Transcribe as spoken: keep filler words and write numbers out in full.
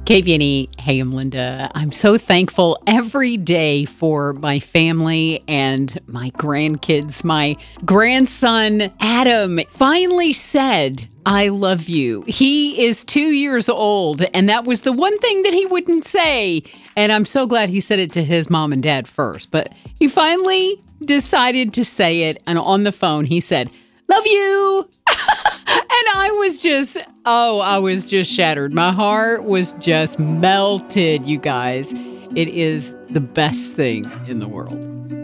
K V N E, hey, I'm Linda. I'm so thankful every day for my family and my grandkids. My grandson, Adam, finally said, I love you. He is two years old, and that was the one thing that he wouldn't say. And I'm so glad he said it to his mom and dad first. But he finally decided to say it, and on the phone, he said, love you. And I was just, oh, I was just shattered. My heart was just melted, you guys. It is the best thing in the world.